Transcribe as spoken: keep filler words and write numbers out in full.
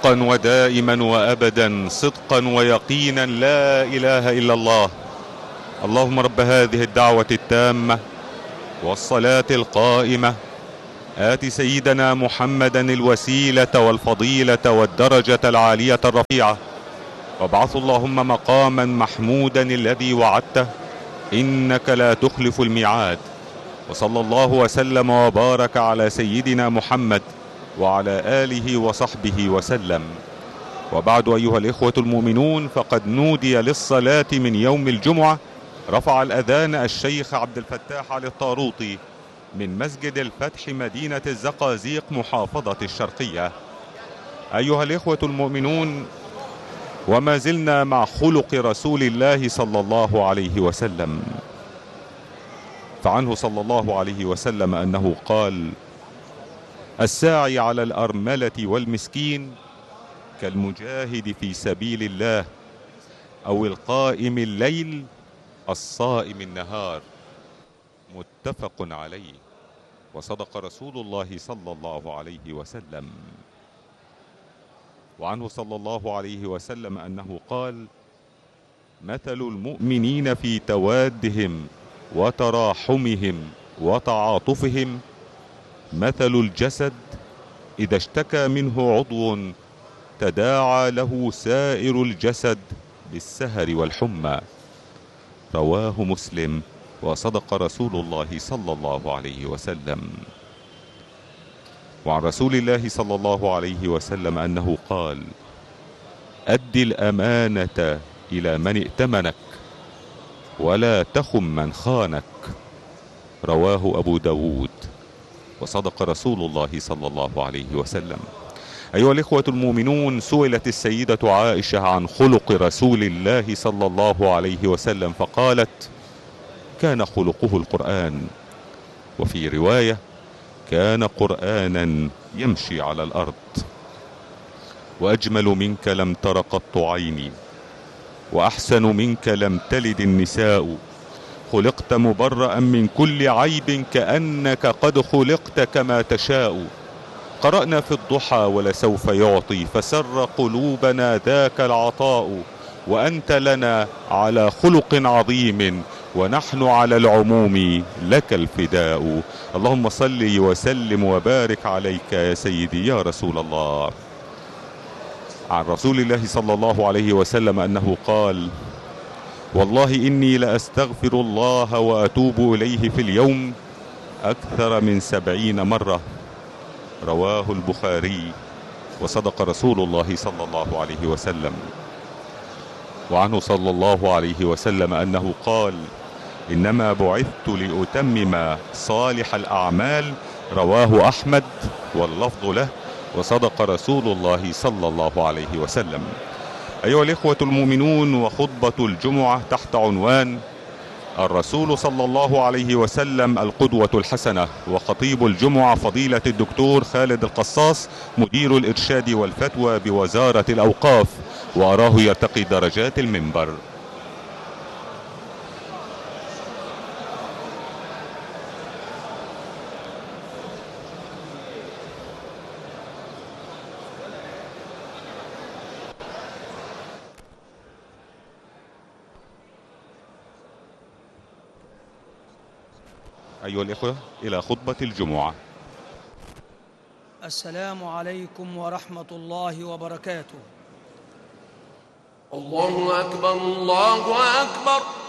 حقا ودائما وأبدا، صدقا ويقينا، لا إله إلا الله. اللهم رب هذه الدعوة التامة والصلاة القائمة، آت سيدنا محمدا الوسيلة والفضيلة والدرجة العالية الرفيعة، وابعث اللهم مقاما محمودا الذي وعدته، إنك لا تخلف الميعاد. وصلى الله وسلم وبارك على سيدنا محمد وعلى آله وصحبه وسلم. وبعد، أيها الإخوة المؤمنون، فقد نودي للصلاة من يوم الجمعة. رفع الأذان الشيخ عبد الفتاح علي الطاروطي من مسجد الفتح مدينة الزقازيق محافظة الشرقية. أيها الإخوة المؤمنون، وما زلنا مع خلق رسول الله صلى الله عليه وسلم، فعنه صلى الله عليه وسلم أنه قال: الساعي على الأرملة والمسكين كالمجاهد في سبيل الله، أو القائم الليل الصائم النهار، متفق عليه. وصدق رسول الله صلى الله عليه وسلم. وعنه صلى الله عليه وسلم أنه قال: مثل المؤمنين في توادهم وتراحمهم وتعاطفهم مثل الجسد إذا اشتكى منه عضو تداعى له سائر الجسد بالسهر والحمى، رواه مسلم. وصدق رسول الله صلى الله عليه وسلم. وعن رسول الله صلى الله عليه وسلم أنه قال: أد الأمانة إلى من ائتمنك ولا تخن من خانك، رواه أبو داود. وصدق رسول الله صلى الله عليه وسلم. أيها الإخوة المؤمنون، سئلت السيدة عائشة عن خلق رسول الله صلى الله عليه وسلم فقالت: كان خلقه القرآن، وفي رواية: كان قرآنا يمشي على الأرض. وأجمل منك لم تر قط عيني، وأحسن منك لم تلد النساء، خلقت مبرأ من كل عيب كأنك قد خلقت كما تشاء. قرأنا في الضحى ولسوف يعطي، فسر قلوبنا ذاك العطاء. وأنت لنا على خلق عظيم، ونحن على العموم لك الفداء. اللهم صل وسلم وبارك عليك يا سيدي يا رسول الله. عن رسول الله صلى الله عليه وسلم أنه قال: والله إني لأستغفر الله وأتوب إليه في اليوم أكثر من سبعين مرة، رواه البخاري. وصدق رسول الله صلى الله عليه وسلم. وعنه صلى الله عليه وسلم أنه قال: إنما بعثت لأتمم صالح الأعمال، رواه أحمد واللفظ له. وصدق رسول الله صلى الله عليه وسلم. أيها الإخوة المؤمنون، وخطبة الجمعة تحت عنوان: الرسول صلى الله عليه وسلم القدوة الحسنة. وخطيب الجمعة فضيلة الدكتور خالد القصاص، مدير الإرشاد والفتوى بوزارة الأوقاف، وأراه يرتقي درجات المنبر. أيها الإخوة، إلى خطبة الجمعة. السلام عليكم ورحمة الله وبركاته. الله أكبر، الله أكبر.